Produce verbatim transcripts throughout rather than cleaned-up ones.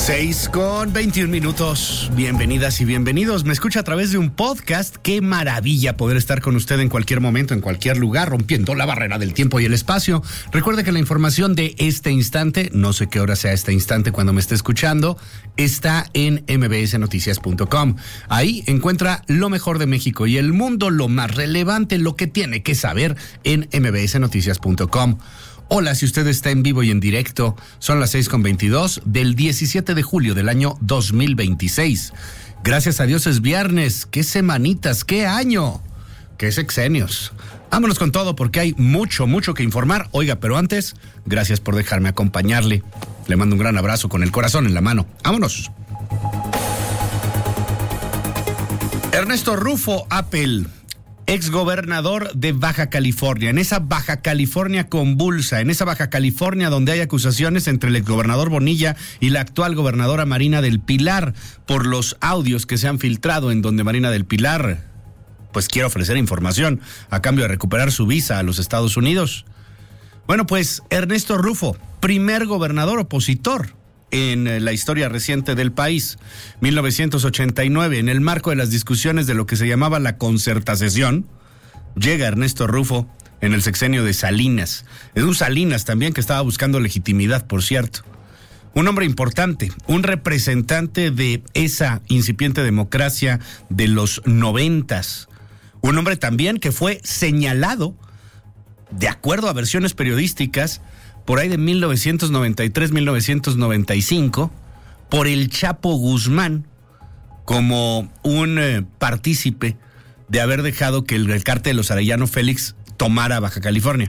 seis con veintiún minutos. Bienvenidas y bienvenidos. Me escucha a través de un podcast. Qué maravilla poder estar con usted en cualquier momento, en cualquier lugar, rompiendo la barrera del tiempo y el espacio. Recuerde que la información de este instante, no sé qué hora sea este instante cuando me esté escuchando, está en eme be ese noticias punto com. Ahí encuentra lo mejor de México y el mundo, lo más relevante, lo que tiene que saber en eme be ese noticias punto com. Hola, si usted está en vivo y en directo, son las seis con veintidós del diecisiete de julio del año dos mil veintiséis. Gracias a Dios es viernes. ¡Qué semanitas! ¡Qué año! ¡Qué sexenios! Vámonos con todo porque hay mucho, mucho que informar. Oiga, pero antes, gracias por dejarme acompañarle. Le mando un gran abrazo con el corazón en la mano. ¡Vámonos! Ernesto Rufo Appel, exgobernador de Baja California, en esa Baja California convulsa, en esa Baja California donde hay acusaciones entre el exgobernador Bonilla y la actual gobernadora Marina del Pilar por los audios que se han filtrado en donde Marina del Pilar pues quiere ofrecer información a cambio de recuperar su visa a los Estados Unidos. Bueno, pues Ernesto Rufo, primer gobernador opositor en la historia reciente del país, mil novecientos ochenta y nueve, en el marco de las discusiones de lo que se llamaba la concertación, llega Ernesto Rufo en el sexenio de Salinas. Es un Salinas también que estaba buscando legitimidad, por cierto. Un hombre importante, un representante de esa incipiente democracia de los noventas. Un hombre también que fue señalado, de acuerdo a versiones periodísticas, por ahí de mil novecientos noventa y tres, mil novecientos noventa y cinco, por el Chapo Guzmán, como un eh, partícipe de haber dejado que el, el cártel de los Arellano Félix tomara Baja California.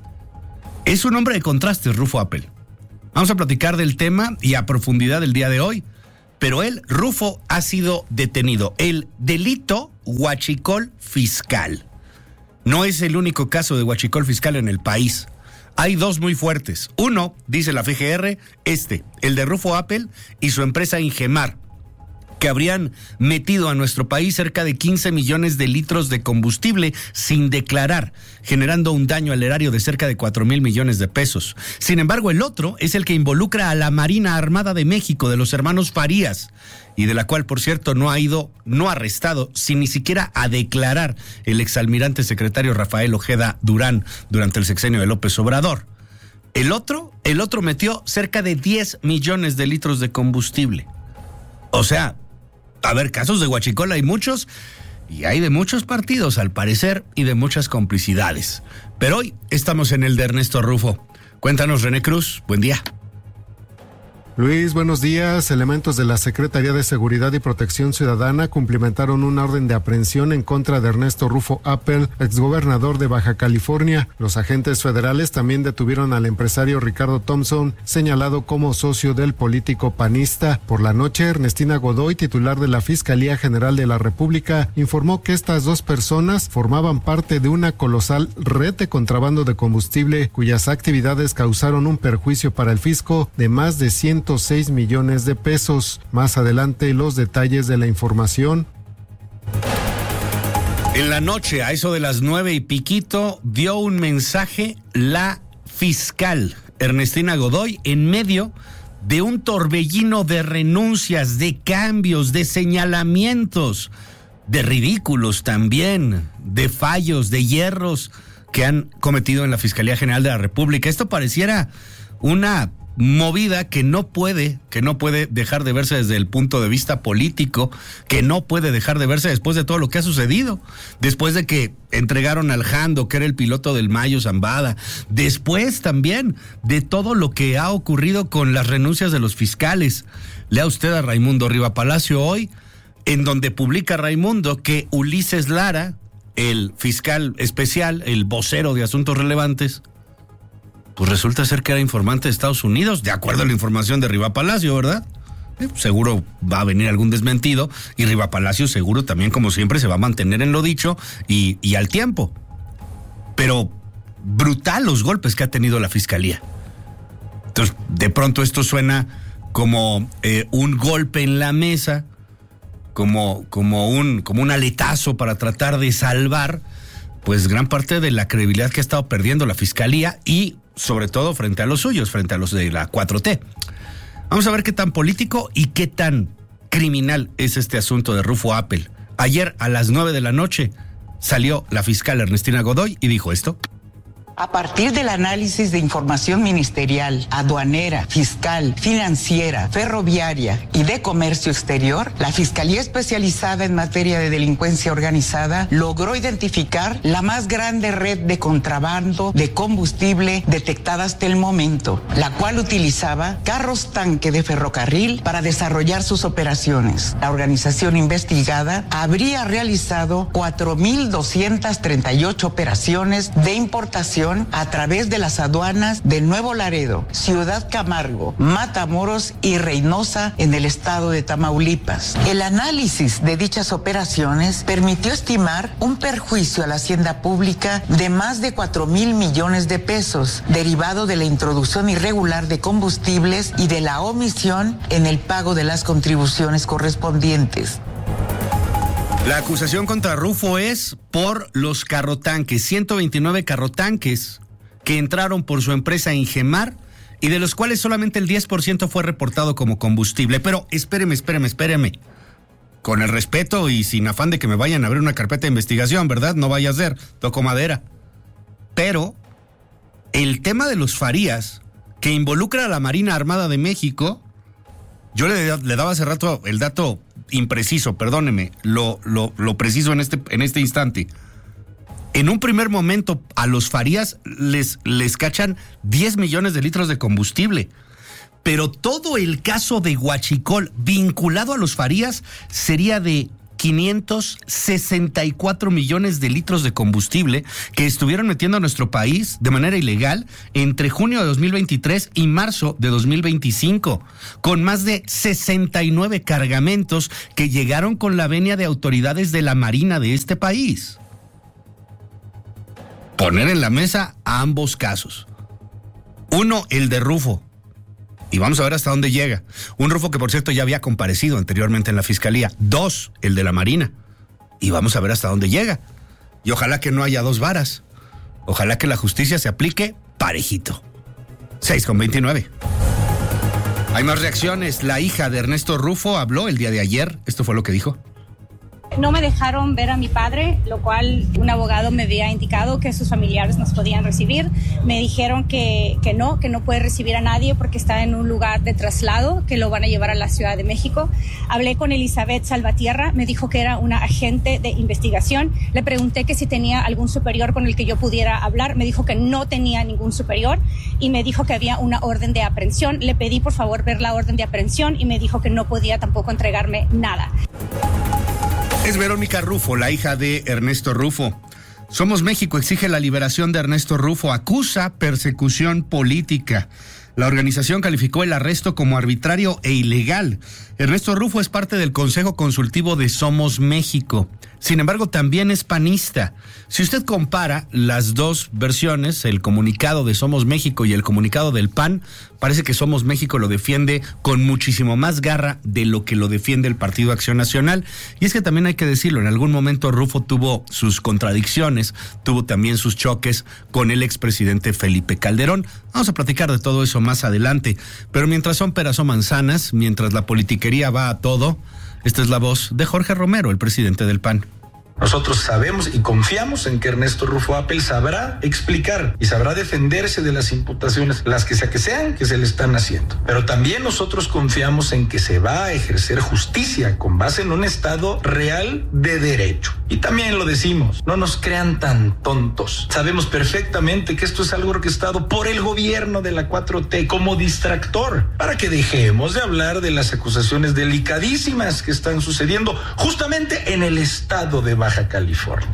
Es un hombre de contrastes, Rufo Appel. Vamos a platicar del tema y a profundidad el día de hoy, pero él, Rufo, ha sido detenido. El delito huachicol fiscal. No es el único caso de huachicol fiscal en el país. Hay dos muy fuertes. Uno, dice la efe ge erre, este, el de Rufo Appel y su empresa Ingemar, que habrían metido a nuestro país cerca de quince millones de litros de combustible sin declarar, generando un daño al erario de cerca de cuatro mil millones de pesos. Sin embargo, el otro es el que involucra a la Marina Armada de México, de los hermanos Farías, y de la cual, por cierto, no ha ido, no ha arrestado, sin ni siquiera a declarar el exalmirante secretario Rafael Ojeda Durán durante el sexenio de López Obrador. El otro, el otro metió cerca de diez millones de litros de combustible. O sea, a ver, casos de huachicol hay muchos, y hay de muchos partidos, al parecer, y de muchas complicidades. Pero hoy estamos en el de Ernesto Rufo. Cuéntanos, René Cruz, buen día. Luis, buenos días. Elementos de la Secretaría de Seguridad y Protección Ciudadana cumplimentaron una orden de aprehensión en contra de Ernesto Rufo Appel, exgobernador de Baja California. Los agentes federales también detuvieron al empresario Ricardo Thompson, señalado como socio del político panista. Por la noche, Ernestina Godoy, titular de la Fiscalía General de la República, informó que estas dos personas formaban parte de una colosal red de contrabando de combustible, cuyas actividades causaron un perjuicio para el fisco de más de ciento seis millones de pesos. Más adelante, los detalles de la información. En la noche, a eso de las nueve y piquito, dio un mensaje la fiscal Ernestina Godoy en medio de un torbellino de renuncias, de cambios, de señalamientos, de ridículos también, de fallos, de hierros que han cometido en la Fiscalía General de la República. Esto pareciera una movida que no puede, que no puede dejar de verse desde el punto de vista político, que no puede dejar de verse después de todo lo que ha sucedido, después de que entregaron al Jando, que era el piloto del Mayo Zambada, después también de todo lo que ha ocurrido con las renuncias de los fiscales. Lea usted a Raimundo Riva Palacio hoy, en donde publica Raimundo que Ulises Lara, el fiscal especial, el vocero de asuntos relevantes, pues resulta ser que era informante de Estados Unidos, de acuerdo a la información de Riva Palacio, ¿verdad? Eh, seguro va a venir algún desmentido, y Riva Palacio seguro también, como siempre, se va a mantener en lo dicho y, y al tiempo. Pero brutal los golpes que ha tenido la Fiscalía. Entonces, de pronto esto suena como eh, un golpe en la mesa, como, como, un, como un aletazo para tratar de salvar pues gran parte de la credibilidad que ha estado perdiendo la Fiscalía y sobre todo frente a los suyos, frente a los de la cuatro T. Vamos a ver qué tan político y qué tan criminal es este asunto de Rufo Appel. Ayer a las nueve de la noche salió la fiscal Ernestina Godoy y dijo esto. A partir del análisis de información ministerial, aduanera, fiscal, financiera, ferroviaria y de comercio exterior, la Fiscalía Especializada en Materia de Delincuencia Organizada logró identificar la más grande red de contrabando de combustible detectada hasta el momento, la cual utilizaba carros tanque de ferrocarril para desarrollar sus operaciones. La organización investigada habría realizado cuatro mil doscientas treinta y ocho operaciones de importación a través de las aduanas de Nuevo Laredo, Ciudad Camargo, Matamoros y Reynosa en el estado de Tamaulipas. El análisis de dichas operaciones permitió estimar un perjuicio a la hacienda pública de más de cuatro mil millones de pesos, derivado de la introducción irregular de combustibles y de la omisión en el pago de las contribuciones correspondientes. La acusación contra Rufo es por los carrotanques, ciento veintinueve carrotanques que entraron por su empresa Ingemar y de los cuales solamente el diez por ciento fue reportado como combustible. Pero espéreme, espéreme, espéreme. Con el respeto y sin afán de que me vayan a abrir una carpeta de investigación, ¿verdad? No vaya a ser, toco madera. Pero el tema de los Farías, que involucra a la Marina Armada de México, yo le, le daba hace rato el dato impreciso, perdóneme, lo, lo, lo preciso en este, en este instante. En un primer momento a los Farías les, les cachan diez millones de litros de combustible, pero todo el caso de Huachicol vinculado a los Farías sería de quinientos sesenta y cuatro millones de litros de combustible que estuvieron metiendo a nuestro país de manera ilegal entre junio de dos mil veintitrés y marzo de dos mil veinticinco, con más de sesenta y nueve cargamentos que llegaron con la venia de autoridades de la Marina de este país. Poner en la mesa a ambos casos. Uno, el de Rufo. Y vamos a ver hasta dónde llega. Un Rufo que, por cierto, ya había comparecido anteriormente en la Fiscalía. Dos, el de la Marina. Y vamos a ver hasta dónde llega. Y ojalá que no haya dos varas. Ojalá que la justicia se aplique parejito. seis con veintinueve. Hay más reacciones. La hija de Ernesto Rufo habló el día de ayer. Esto fue lo que dijo. No me dejaron ver a mi padre, lo cual un abogado me había indicado que sus familiares nos podían recibir. Me dijeron que, que no, que no puede recibir a nadie porque está en un lugar de traslado, que lo van a llevar a la Ciudad de México. Hablé con Elizabeth Salvatierra, me dijo que era una agente de investigación. Le pregunté que si tenía algún superior con el que yo pudiera hablar. Me dijo que no tenía ningún superior y me dijo que había una orden de aprehensión. Le pedí por favor ver la orden de aprehensión y me dijo que no podía tampoco entregarme nada. Es Verónica Rufo, la hija de Ernesto Rufo. Somos México exige la liberación de Ernesto Rufo, acusa persecución política. La organización calificó el arresto como arbitrario e ilegal. Ernesto Rufo es parte del Consejo Consultivo de Somos México. Sin embargo, también es panista. Si usted compara las dos versiones, el comunicado de Somos México y el comunicado del P A N, parece que Somos México lo defiende con muchísimo más garra de lo que lo defiende el Partido Acción Nacional. Y es que también hay que decirlo, en algún momento Rufo tuvo sus contradicciones, tuvo también sus choques con el expresidente Felipe Calderón. Vamos a platicar de todo eso más adelante. Pero mientras son peras o manzanas, mientras la politiquería va a todo, esta es la voz de Jorge Romero, el presidente del P A N. Nosotros sabemos y confiamos en que Ernesto Rufo Appel sabrá explicar y sabrá defenderse de las imputaciones, las que sea que sean, que se le están haciendo. Pero también nosotros confiamos en que se va a ejercer justicia con base en un Estado real de derecho. Y también lo decimos, no nos crean tan tontos. Sabemos perfectamente que esto es algo orquestado por el gobierno de la cuatro T como distractor, para que dejemos de hablar de las acusaciones delicadísimas que están sucediendo justamente en el estado de Baja California.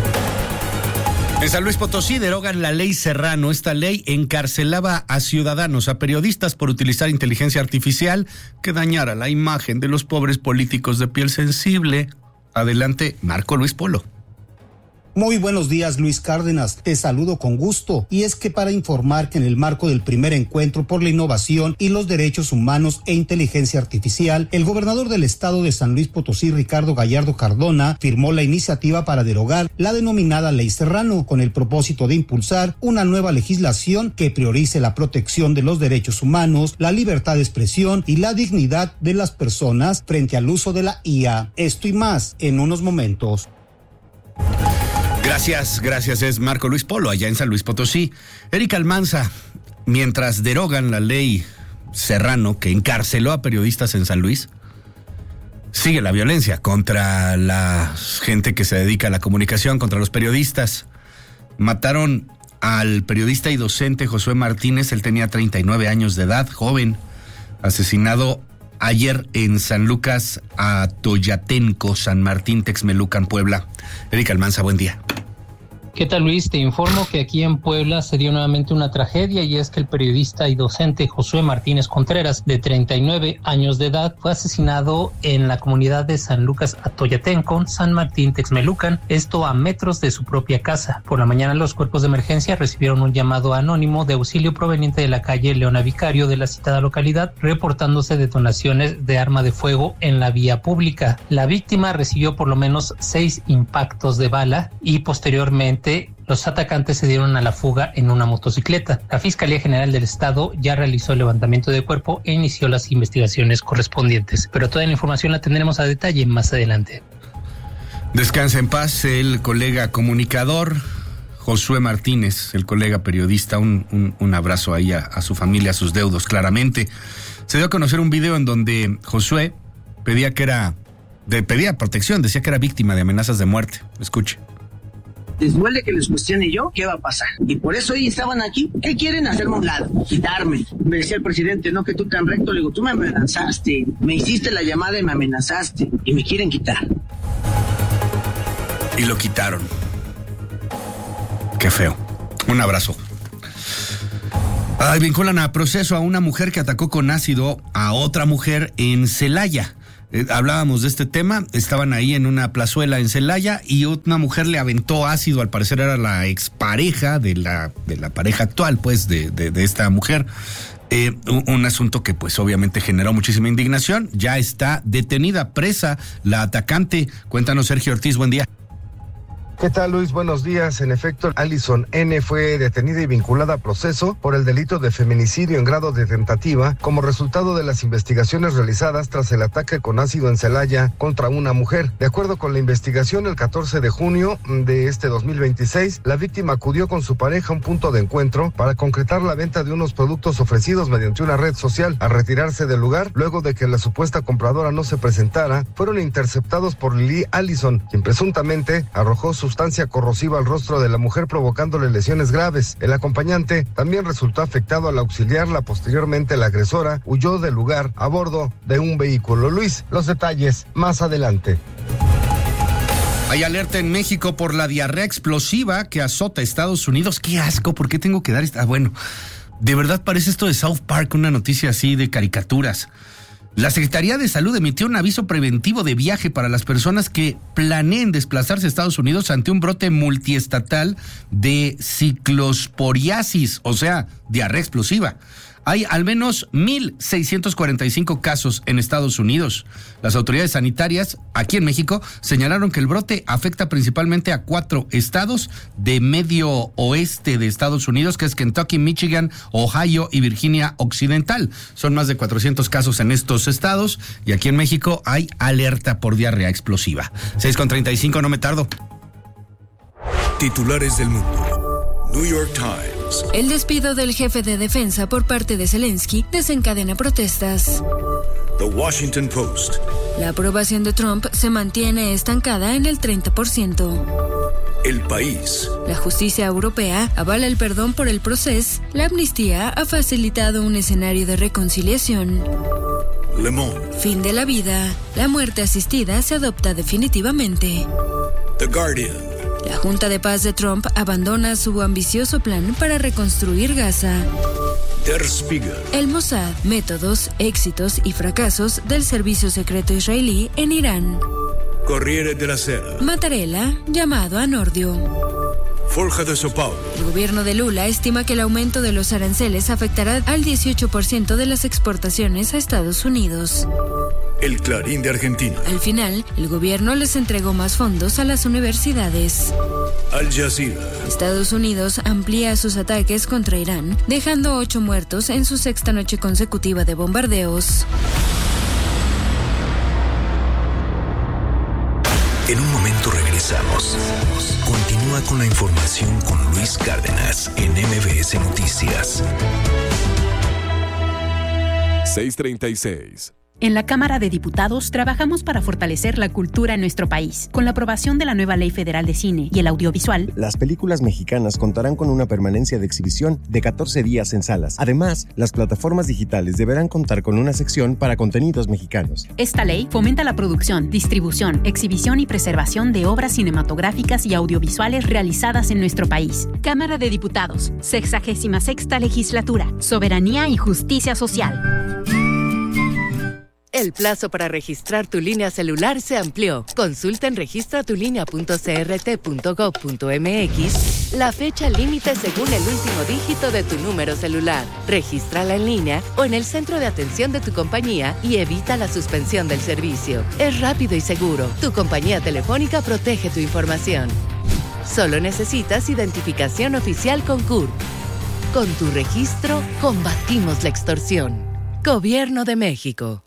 En San Luis Potosí derogan la ley Serrano. Esta ley encarcelaba a ciudadanos, a periodistas por utilizar inteligencia artificial que dañara la imagen de los pobres políticos de piel sensible. Adelante, Marco Luis Polo. Muy buenos días, Luis Cárdenas. Te saludo con gusto. Y es que para informar que en el marco del primer encuentro por la innovación y los derechos humanos e inteligencia artificial, el gobernador del estado de San Luis Potosí, Ricardo Gallardo Cardona, firmó la iniciativa para derogar la denominada Ley Serrano, con el propósito de impulsar una nueva legislación que priorice la protección de los derechos humanos, la libertad de expresión y la dignidad de las personas frente al uso de la I A. Esto y más en unos momentos. Gracias, gracias. Es Marco Luis Polo, allá en San Luis Potosí. Erika Almanza, mientras derogan la ley Serrano que encarceló a periodistas en San Luis, sigue la violencia contra la gente que se dedica a la comunicación, contra los periodistas. Mataron al periodista y docente Josué Martínez, él tenía treinta y nueve años de edad, joven, asesinado ayer en San Lucas Atoyatenco, San Martín Texmelucan, Puebla. Erika Almanza, buen día. ¿Qué tal, Luis? Te informo que aquí en Puebla se dio nuevamente una tragedia, y es que el periodista y docente Josué Martínez Contreras, de treinta y nueve años de edad, fue asesinado en la comunidad de San Lucas Atoyatenco, San Martín Texmelucan, esto a metros de su propia casa. Por la mañana los cuerpos de emergencia recibieron un llamado anónimo de auxilio proveniente de la calle Leona Vicario de la citada localidad, reportándose detonaciones de arma de fuego en la vía pública. La víctima recibió por lo menos seis impactos de bala y posteriormente los atacantes se dieron a la fuga en una motocicleta. La Fiscalía General del Estado ya realizó el levantamiento de cuerpo e inició las investigaciones correspondientes. Pero toda la información la tendremos a detalle más adelante. Descansa en paz el colega comunicador Josué Martínez, el colega periodista. Un, un, un abrazo ahí a, a su familia, a sus deudos, claramente. Se dio a conocer un video en donde Josué pedía que era, de, pedía protección, decía que era víctima de amenazas de muerte. Escuche. Les duele que les cuestione yo qué va a pasar. Y por eso ellos estaban aquí. ¿Qué quieren? Hacerme a un lado, quitarme. Me decía el presidente, no, que tú tan recto. Le digo, tú me amenazaste, me hiciste la llamada y me amenazaste. Y me quieren quitar. Y lo quitaron. Qué feo. Un abrazo. Ay, vinculan a proceso a una mujer que atacó con ácido a otra mujer en Celaya. Eh, hablábamos de este tema, estaban ahí en una plazuela en Celaya y una mujer le aventó ácido, al parecer era la expareja de la, de la pareja actual, pues, de, de, de esta mujer. Eh, un, un asunto que pues obviamente generó muchísima indignación. Ya está detenida, presa, la atacante. Cuéntanos, Sergio Ortiz, buen día. ¿Qué tal, Luis? Buenos días. En efecto, Alison N. fue detenida y vinculada a proceso por el delito de feminicidio en grado de tentativa como resultado de las investigaciones realizadas tras el ataque con ácido en Celaya contra una mujer. De acuerdo con la investigación, el catorce de junio de este dos mil veintiséis, la víctima acudió con su pareja a un punto de encuentro para concretar la venta de unos productos ofrecidos mediante una red social. Al retirarse del lugar, luego de que la supuesta compradora no se presentara, fueron interceptados por Lili Allison, quien presuntamente arrojó su sustancia corrosiva al rostro de la mujer, provocándole lesiones graves. El acompañante también resultó afectado al auxiliarla. Posteriormente, la agresora huyó del lugar a bordo de un vehículo. Luis, los detalles más adelante. Hay alerta en México por la diarrea explosiva que azota Estados Unidos. ¡Qué asco! ¿Por qué tengo que dar esta? Ah, bueno, de verdad parece esto de South Park, una noticia así de caricaturas. La Secretaría de Salud emitió un aviso preventivo de viaje para las personas que planeen desplazarse a Estados Unidos ante un brote multiestatal de ciclosporiasis, o sea, diarrea explosiva. Hay al menos mil seiscientos cuarenta y cinco casos en Estados Unidos. Las autoridades sanitarias aquí en México señalaron que el brote afecta principalmente a cuatro estados de medio oeste de Estados Unidos, que es Kentucky, Michigan, Ohio y Virginia Occidental. Son más de cuatrocientos casos en estos estados y aquí en México hay alerta por diarrea explosiva. seis con treinta y cinco, no me tardo. Titulares del mundo. New York Times. El despido del jefe de defensa por parte de Zelensky desencadena protestas. The Washington Post. La aprobación de Trump se mantiene estancada en el treinta por ciento. El País. La justicia europea avala el perdón por el proceso. La amnistía ha facilitado un escenario de reconciliación. Le Monde. Fin de la vida. La muerte asistida se adopta definitivamente. The Guardian. La Junta de Paz de Trump abandona su ambicioso plan para reconstruir Gaza. Der Spiegel. El Mossad, métodos, éxitos y fracasos del servicio secreto israelí en Irán. Corriere della Sera. Mattarella, llamado a Nordio. Forja de São Paulo. El gobierno de Lula estima que el aumento de los aranceles afectará al dieciocho por ciento de las exportaciones a Estados Unidos. El Clarín de Argentina. Al final, el gobierno les entregó más fondos a las universidades. Al Jazeera. Estados Unidos amplía sus ataques contra Irán, dejando ocho muertos en su sexta noche consecutiva de bombardeos. En un momento regresamos. Continúa con la información con Luis Cárdenas en M B S Noticias. seis treinta y seis. En la Cámara de Diputados trabajamos para fortalecer la cultura en nuestro país. Con la aprobación de la nueva Ley Federal de Cine y el Audiovisual, las películas mexicanas contarán con una permanencia de exhibición de catorce días en salas. Además, las plataformas digitales deberán contar con una sección para contenidos mexicanos. Esta ley fomenta la producción, distribución, exhibición y preservación de obras cinematográficas y audiovisuales realizadas en nuestro país. Cámara de Diputados, sexagésima sexta Legislatura, Soberanía y Justicia Social. El plazo para registrar tu línea celular se amplió. Consulta en registra tu línea punto c r t punto gov punto m x la fecha límite según el último dígito de tu número celular. Regístrala en línea o en el centro de atención de tu compañía y evita la suspensión del servicio. Es rápido y seguro. Tu compañía telefónica protege tu información. Solo necesitas identificación oficial con C U R. Con tu registro, combatimos la extorsión. Gobierno de México.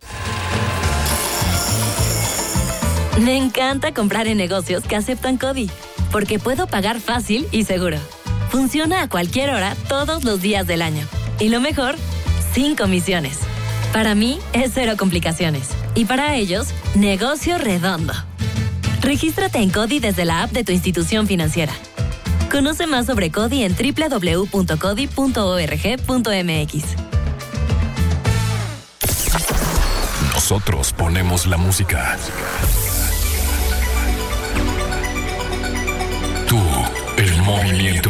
Me encanta comprar en negocios que aceptan CODI, porque puedo pagar fácil y seguro. Funciona a cualquier hora, todos los días del año. Y lo mejor, sin comisiones. Para mí, es cero complicaciones. Y para ellos, negocio redondo. Regístrate en CODI desde la app de tu institución financiera. Conoce más sobre CODI en doble u doble u doble u punto codi punto org punto m x. Nosotros ponemos la música. Tú, el movimiento.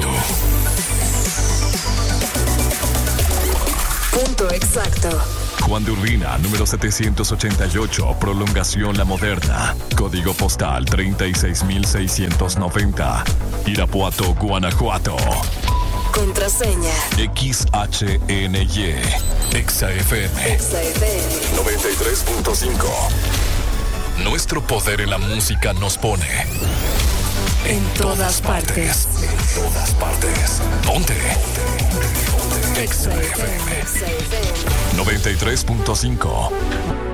Punto exacto. Juan de Urbina, número setecientos ochenta y ocho, Prolongación La Moderna. Código postal treinta y seis mil seiscientos noventa. Irapuato, Guanajuato. Contraseña. X H N Y. Exa F M. Exa F M. noventa y tres punto cinco. Nuestro poder en la música nos pone en, en todas, todas partes. partes. En todas partes. Ponte. Exa F M. noventa y tres punto cinco.